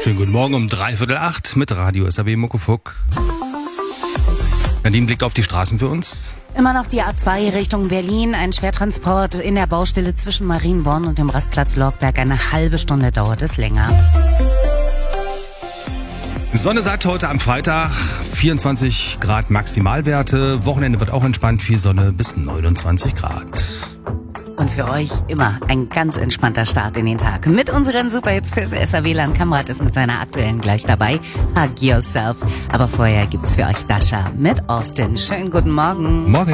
Schönen guten Morgen um 7:45 mit Radio SAW Muckefuck. Nadine, Blick auf die Straßen für uns. Immer noch die A2 Richtung Berlin. Ein Schwertransport in der Baustelle zwischen Marienborn und dem Rastplatz Lorgberg. Eine halbe Stunde dauert es länger. Sonne sagt heute am Freitag 24 Grad Maximalwerte. Wochenende wird auch entspannt, viel Sonne bis 29 Grad. Und für euch immer ein ganz entspannter Start in den Tag. Mit unseren Superhits fürs SAW-Land. Kamrat ist mit seiner aktuellen gleich dabei. Hug Yourself. Aber vorher gibt's für euch Dasha mit Austin. Schönen guten Morgen. Morgen.